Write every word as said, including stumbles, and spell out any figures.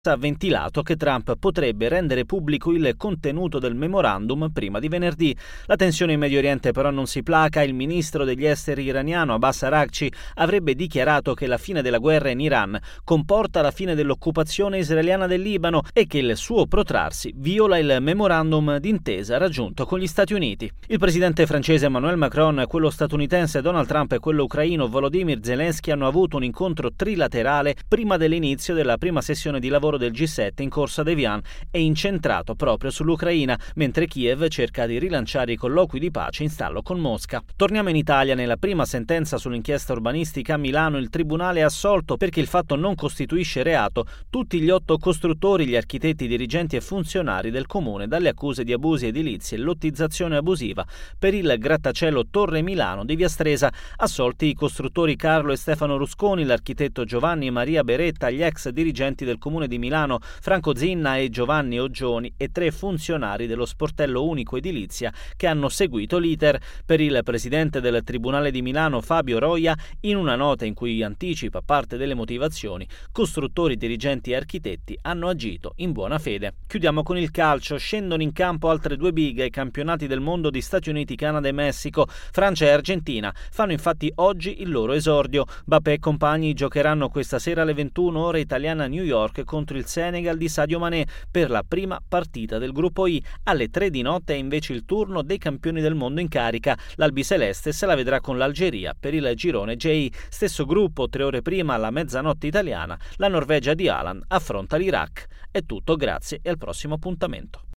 ha ventilato che Trump potrebbe rendere pubblico il contenuto del memorandum prima di venerdì. La tensione in Medio Oriente però non si placa. Il ministro degli esteri iraniano Abbas Araghchi avrebbe dichiarato che la fine della guerra in Iran comporta la fine dell'occupazione israeliana del Libano e che il suo protrarsi viola il memorandum d'intesa raggiunto con gli Stati Uniti. Il presidente francese Emmanuel Macron, quello statunitense Donald Trump e quello ucraino Volodymyr Zelensky hanno avuto un incontro trilaterale prima dell'inizio della prima sessione di lavoro del G sette in corsa ad Evian e incentrato proprio sull'Ucraina, mentre Kiev cerca di rilanciare i colloqui di pace in stallo con Mosca. Torniamo in Italia. Nella prima sentenza sull'inchiesta urbanistica a Milano il tribunale ha assolto, perché il fatto non costituisce reato, tutti gli otto costruttori, gli architetti, dirigenti e funzionari del comune dalle accuse di abusi edilizi e lottizzazione abusiva per il grattacielo Torre Milano di Via Stresa. Assolti i costruttori Carlo e Stefano Rusconi, l'architetto Giovanni e Maria Beretta, gli ex dirigenti del comune di Milano Franco Zinna e Giovanni Oggioni e tre funzionari dello sportello unico edilizia che hanno seguito l'iter. Per il presidente del Tribunale di Milano Fabio Roia, in una nota in cui anticipa parte delle motivazioni, costruttori, dirigenti e architetti hanno agito in buona fede. Chiudiamo con il calcio. Scendono in campo altre due big ai campionati del mondo di Stati Uniti, Canada e Messico. Francia e Argentina fanno infatti oggi il loro esordio. Mbappé e compagni giocheranno questa sera alle ventuno ora italiana a New York contro il Senegal di Sadio Mané per la prima partita del gruppo I. Alle tre di notte è invece il turno dei campioni del mondo in carica. L'Albiceleste se la vedrà con l'Algeria per il girone J. Stesso gruppo, tre ore prima alla mezzanotte italiana, la Norvegia di Haaland affronta l'Iraq. È tutto, grazie e al prossimo appuntamento.